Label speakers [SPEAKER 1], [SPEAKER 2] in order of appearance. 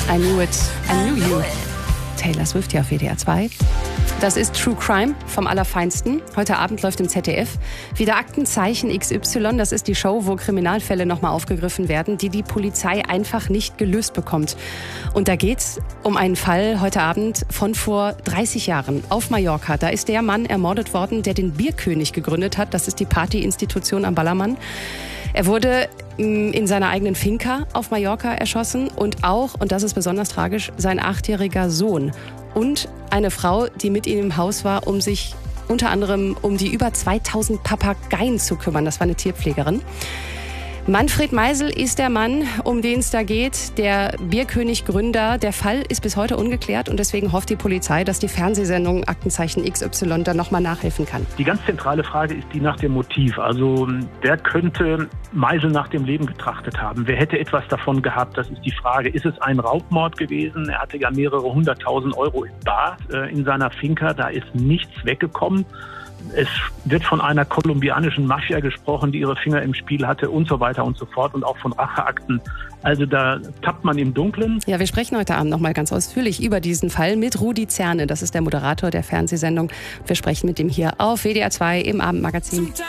[SPEAKER 1] I knew it, I knew you. Taylor Swift hier auf WDR 2. Das ist True Crime vom Allerfeinsten. Heute Abend läuft im ZDF wieder Aktenzeichen XY. Das ist die Show, wo Kriminalfälle nochmal aufgegriffen werden, die die Polizei einfach nicht gelöst bekommt. Und da geht's um einen Fall heute Abend von vor 30 Jahren auf Mallorca. Da ist der Mann ermordet worden, der den Bierkönig gegründet hat. Das ist die Partyinstitution am Ballermann. Er wurde in seiner eigenen Finca auf Mallorca erschossen und auch, und das ist besonders tragisch, sein 8-jähriger Sohn und eine Frau, die mit ihm im Haus war, um sich unter anderem um die über 2000 Papageien zu kümmern. Das war eine Tierpflegerin. Manfred Meisel ist der Mann, um den es da geht, der Bierkönig-Gründer. Der Fall ist bis heute ungeklärt und deswegen hofft die Polizei, dass die Fernsehsendung Aktenzeichen XY da nochmal nachhelfen kann.
[SPEAKER 2] Die ganz zentrale Frage ist die nach dem Motiv. Also wer könnte Meisel nach dem Leben getrachtet haben? Wer hätte etwas davon gehabt? Das ist die Frage. Ist es ein Raubmord gewesen? Er hatte ja mehrere 100.000 Euro in Bar in seiner Finca. Da ist nichts weggekommen. Es wird von einer kolumbianischen Mafia gesprochen, die ihre Finger im Spiel hatte und so weiter und so fort und auch von Racheakten. Also da tappt man im Dunkeln.
[SPEAKER 1] Ja, wir sprechen heute Abend nochmal ganz ausführlich über diesen Fall mit Rudi Zerne. Das ist der Moderator der Fernsehsendung. Wir sprechen mit ihm hier auf WDR 2 im Abendmagazin.